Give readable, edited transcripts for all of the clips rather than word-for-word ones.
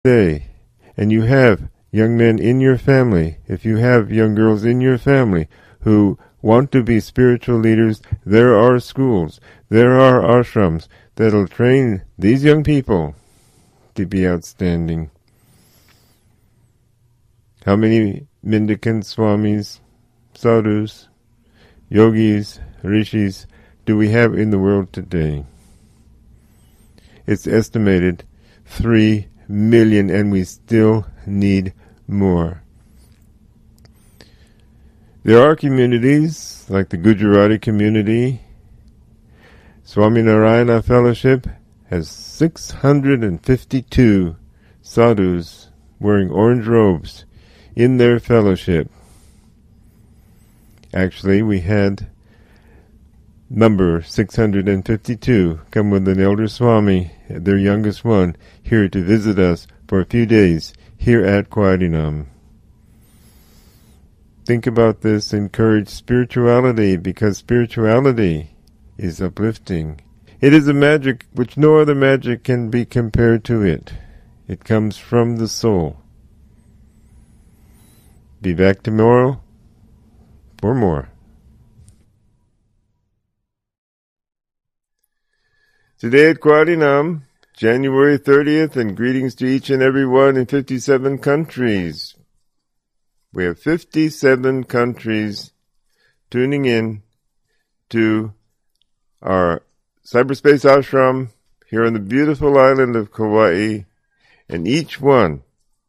day, and you have young men in your family, if you have young girls in your family who want to be spiritual leaders, there are schools, there are ashrams that'll train these young people to be outstanding. How many mendicants, swamis, sadhus, yogis, rishis do we have in the world today? It's estimated 3 million, and we still need more. There are communities like the Gujarati community. Swami Narayana Fellowship has 652 sadhus wearing orange robes in their fellowship. Actually, we had number 652 come with an elder Swami, their youngest one, here to visit us for a few days here at Quadinam. Think about this, encourage spirituality, because spirituality is uplifting. It is a magic which no other magic can be compared to it. It comes from the soul. Be back tomorrow for more. Today at Quadinam, January 30th, and greetings to each and every one in 57 countries. We have 57 countries tuning in to our cyberspace ashram here on the beautiful island of Kauai, and each one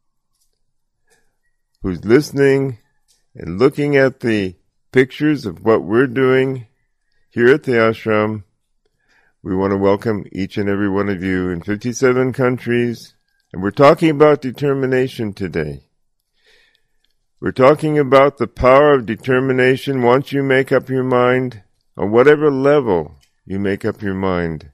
who's listening and looking at the pictures of what we're doing here at the ashram. We want to welcome each and every one of you in 57 countries, and we're talking about determination today. We're talking about the power of determination once you make up your mind, on whatever level you make up your mind.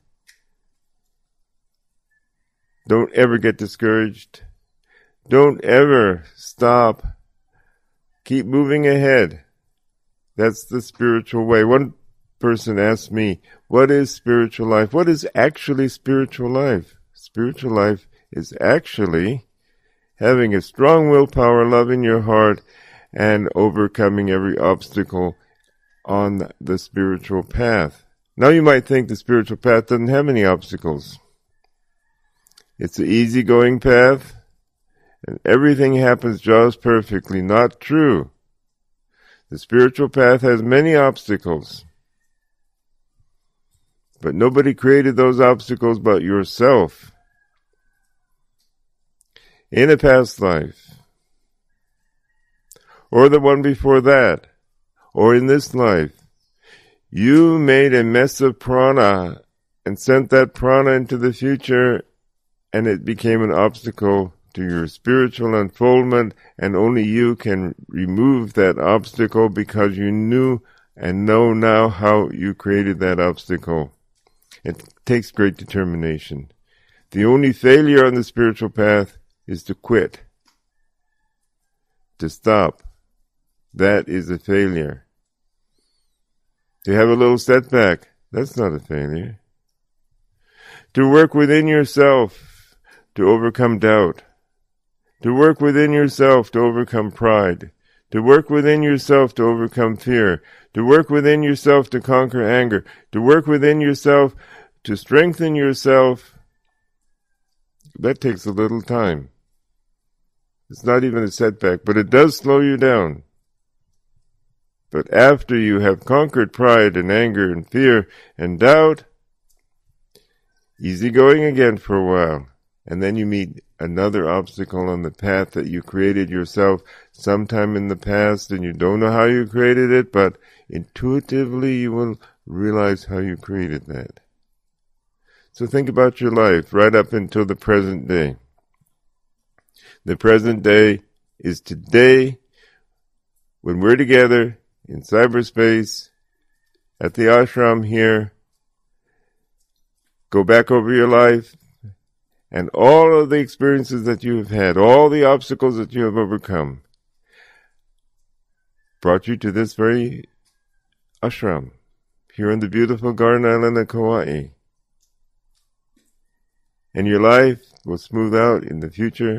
Don't ever get discouraged. Don't ever stop. Keep moving ahead. That's the spiritual way. One person asked me, what is spiritual life? What is actually spiritual life? Spiritual life is actually having a strong willpower, love in your heart, and overcoming every obstacle on the spiritual path. Now you might think the spiritual path doesn't have any obstacles. It's an easygoing path, and everything happens just perfectly. Not true. The spiritual path has many obstacles. But nobody created those obstacles but yourself. In a past life, or the one before that, or in this life, you made a mess of prana and sent that prana into the future, and it became an obstacle to your spiritual unfoldment, and only you can remove that obstacle because you knew and know now how you created that obstacle. It takes great determination. The only failure on the spiritual path is to quit, to stop. That is a failure. To have a little setback, that's not a failure. To work within yourself to overcome doubt. To work within yourself to overcome pride. To work within yourself to overcome fear. To work within yourself to conquer anger. To work within yourself to strengthen yourself. That takes a little time. It's not even a setback, but it does slow you down. But after you have conquered pride and anger and fear and doubt, easy going again for a while. And then you meet another obstacle on the path that you created yourself sometime in the past, and you don't know how you created it, but intuitively you will realize how you created that. So think about your life right up until the present day. The present day is today, when we're together in cyberspace at the ashram here. Go back over your life and all of the experiences that you have had, all the obstacles that you have overcome, brought you to this very ashram here on the beautiful Garden Island of Kauai. and your life will smooth out in the future.